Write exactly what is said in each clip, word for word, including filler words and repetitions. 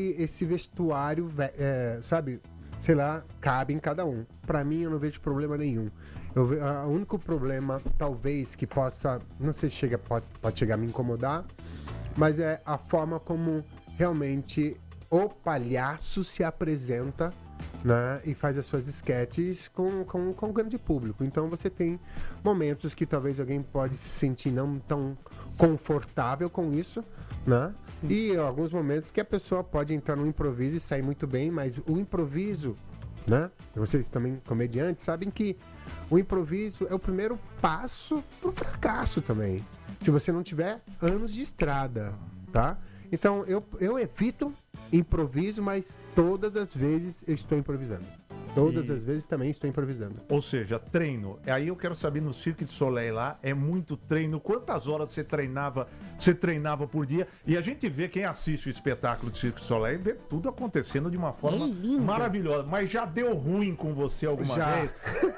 esse vestuário, é, sabe, sei lá, cabe em cada um. Pra mim, eu não vejo problema nenhum. Eu, ve- a- o único problema, talvez, que possa, não sei se chega, pode, pode chegar a me incomodar, mas é a forma como realmente o palhaço se apresenta, né, e faz as suas esquetes com, com, com o grande público. Então você tem momentos que talvez alguém pode se sentir não tão confortável com isso, né? E alguns momentos que a pessoa pode entrar no improviso e sair muito bem, mas o improviso, né? Vocês também, comediantes, sabem que o improviso é o primeiro passo pro fracasso também. Se você não tiver anos de estrada, tá? Então, eu, eu evito improviso, mas todas as vezes eu estou improvisando. Todas E- as vezes também estou improvisando. Ou seja, treino. Aí eu quero saber, no Cirque du Soleil lá, é muito treino. Quantas horas você treinava, você treinava por dia? E a gente vê, quem assiste o espetáculo do Cirque du Soleil, vê tudo acontecendo de uma forma É lindo. maravilhosa. Mas já deu ruim com você alguma Já. vez?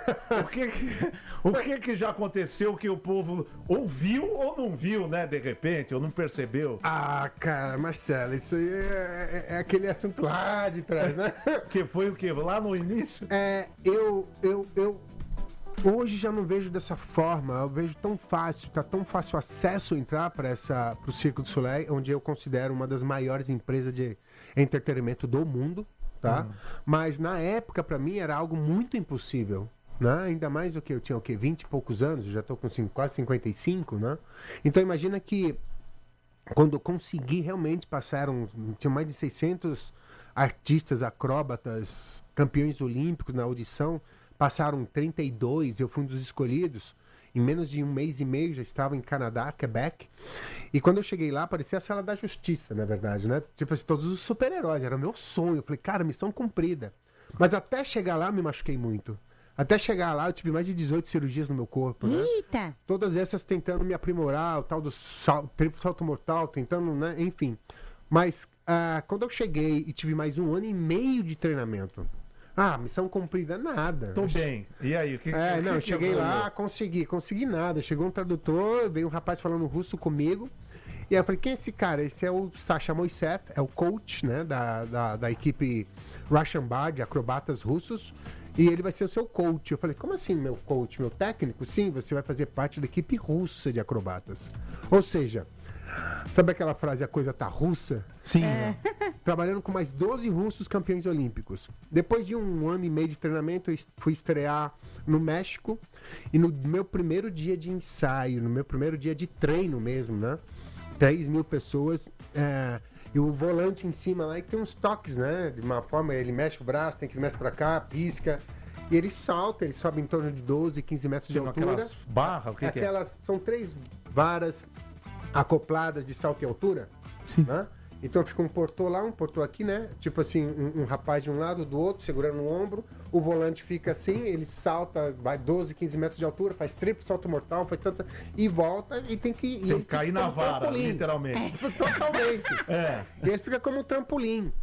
O que que, o que que já aconteceu que o povo ouviu ou não viu, né, de repente, ou não percebeu? Ah, cara, Marcelo, isso aí é, é- é aquele assunto lá de trás, né? Que foi o quê? Lá no início? É, eu, eu, eu hoje já não vejo dessa forma. Eu vejo tão fácil, tá tão fácil acesso entrar para essa, pro Cirque du Soleil, onde eu considero uma das maiores empresas de entretenimento do mundo, tá? Mas na época para mim era algo muito impossível, né? Ainda mais do que eu tinha o quê? vinte e poucos anos, eu já tô com cinco, quase cinquenta e cinco, né? Então imagina que quando eu consegui realmente passar, um, tinha mais de seiscentos artistas, acróbatas, campeões olímpicos na audição, passaram trinta e dois, eu fui um dos escolhidos. Em menos de um mês e meio já estava em Canadá, Quebec. E quando eu cheguei lá, parecia a Sala da Justiça, na verdade, né? Tipo assim, todos os super-heróis, era o meu sonho. Eu falei, cara, missão cumprida. Mas até chegar lá, eu me machuquei muito. Até chegar lá, eu tive mais de dezoito cirurgias no meu corpo, né? Eita! Todas essas tentando me aprimorar, o tal do sal, triplo salto mortal, tentando, né? Enfim. Mas ah, quando eu cheguei e tive mais um ano e meio de treinamento, ah, missão cumprida, nada. Tô bem. E aí? O que, É, o não, que eu que cheguei lá, evoluiu? consegui, consegui nada. Chegou um tradutor, veio um rapaz falando russo comigo. E aí eu falei, quem é esse cara? Esse é o Sasha Moisev, é o coach, né, da, da, da equipe Russian Bar, de acrobatas russos. E ele vai ser o seu coach. Eu falei, como assim, meu coach, meu técnico? Sim, você vai fazer parte da equipe russa de acrobatas. Ou seja, sabe aquela frase, a coisa tá russa? Sim. Trabalhando com mais doze russos campeões olímpicos. Depois de um ano e meio de treinamento, eu est- fui estrear no México. E no meu primeiro dia de ensaio, no meu primeiro dia de treino mesmo, né? três mil pessoas. é, e o volante em cima lá, e tem uns toques, né? De uma forma, ele mexe o braço, tem que mexe pra cá, pisca. E ele salta, ele sobe em torno de doze, quinze metros de Tipo altura. aquelas barras, o que, que é? Aquelas, são três varas acopladas de salto e altura. Né? Então fica um portô lá, um portô aqui, né? Tipo assim, um, um rapaz de um lado, do outro, segurando o ombro. O volante fica assim, ele salta, vai doze, quinze metros de altura, faz triplo salto mortal, faz tanta. E volta e tem que. e Tem ele que cair fica na como vara, trampolim. literalmente. Totalmente. É. E ele fica como um trampolim.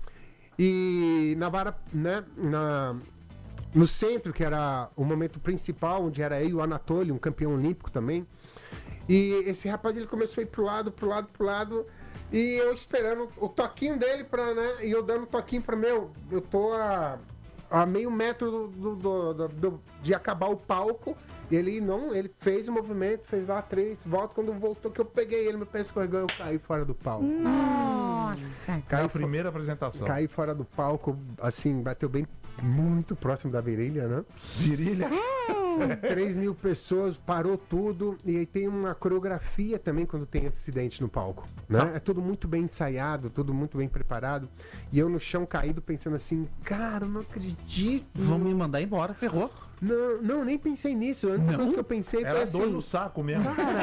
E na vara, né? Na, no centro, que era o momento principal, onde era eu e o Anatoly, um campeão olímpico também. E esse rapaz, ele começou a ir pro lado, pro lado, pro lado. E eu esperando o toquinho dele pra, né? E eu dando toquinho pra meu. Eu tô a, a meio metro do, do- do- do- do- de acabar o palco. E ele não, ele fez o movimento, fez lá três voltas. Quando voltou, que eu peguei ele, meu pé escorregou, eu caí fora do palco. Nossa! Caiu Caí, a primeira apresentação. caí fora do palco, assim, bateu bem muito próximo da virilha, né? Virilha. três mil pessoas, parou tudo. E aí tem uma coreografia também quando tem acidente no palco, né? Tá. É tudo muito bem ensaiado, tudo muito bem preparado. E eu no chão caído pensando assim, cara, eu não acredito. Vão me mandar embora, ferrou. Não, não, nem pensei nisso. A única Não? coisa que eu pensei foi Era assim, dor no saco mesmo.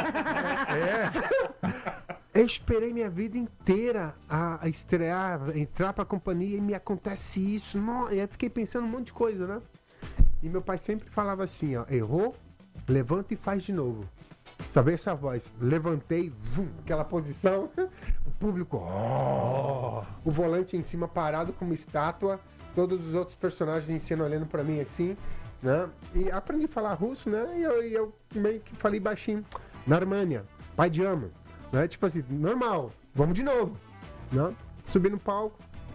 É. eu esperei minha vida inteira a, a estrear, a entrar pra companhia e me acontece isso. No, e aí fiquei pensando um monte de coisa, né? E meu pai sempre falava assim, ó, errou, levanta e faz de novo. Sabe essa voz? Levantei, vum, aquela posição, o público, ó, o volante em cima parado como estátua, todos os outros personagens em cena olhando pra mim assim, né? E aprendi a falar russo, né? E eu, e eu meio que falei baixinho, Narmania, pai de ama, né? Tipo assim, normal, vamos de novo, né? Subi no palco,